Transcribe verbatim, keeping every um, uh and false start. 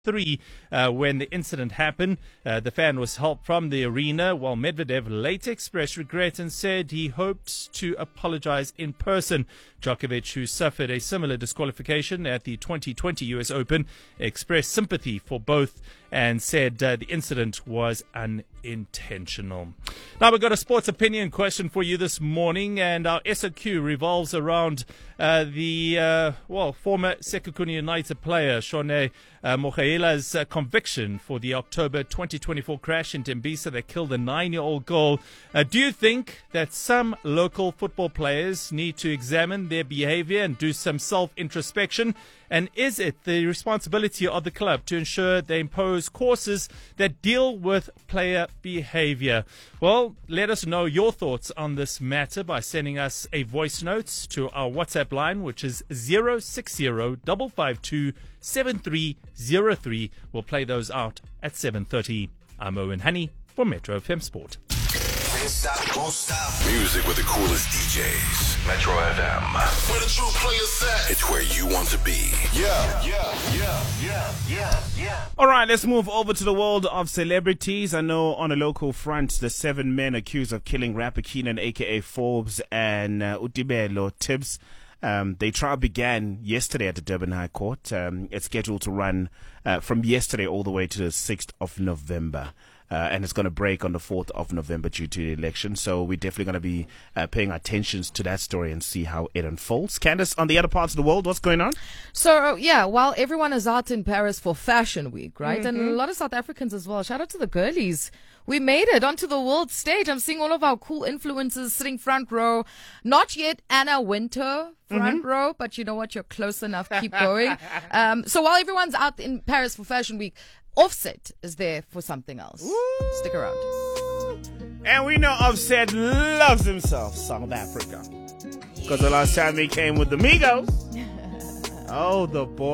three uh, when the incident happened. Uh, the fan was helped from the arena, while Medvedev later expressed regret and said he hoped to apologize in person. Djokovic, who suffered a similar disqualification at the twenty twenty U S Open, expressed sympathy for both and said uh, the incident was unintentional. Now we've got a sports opinion question for you this morning, and our S O Q revolves around uh, the uh, well former Sekhukhune United player Shone uh, Mogaela's uh, conviction for the October twenty twenty-four crash in Tembisa that killed a nine-year-old girl. Uh, do you think that some local football players need to examine their behavior and do some self-introspection? And is it the responsibility of the club to ensure they impose courses that deal with player behavior? Well, let us know your thoughts on this matter by sending us a voice note to our WhatsApp line, which is zero six zero, five five two, seven three zero three. We'll play those out at seven thirty. I'm Owen Honey for Metro F M Sport. Stop, won't stop. Music with the coolest D Js. Metro F M. Where the true players at? It's where you want to be. Yeah, yeah, yeah, yeah, yeah, yeah. All right, let's move over to the world of celebrities. I know on a local front, the seven men accused of killing rapper Keenan, a k a. Forbes, and uh, Utibelo Tibbs. Um, their trial began yesterday at the Durban High Court. Um, it's scheduled to run uh, from yesterday all the way to the sixth of November. Uh, and it's going to break on the fourth of November due to the election. So we're definitely going to be uh, paying attention to that story and see how it unfolds. Candace, on the other parts of the world, what's going on? So, yeah, while everyone is out in Paris for Fashion Week, right? Mm-hmm. And a lot of South Africans as well. Shout out to the girlies. We made it onto the world stage. I'm seeing all of our cool influencers sitting front row. Not yet Anna Wintour front mm-hmm. row, but you know what? You're close enough. Keep going. um, so while everyone's out in Paris for Fashion Week, Offset is there for something else. Ooh. Stick around. And we know Offset loves himself South Africa. Because the last time he came with the Migos, oh, the boy.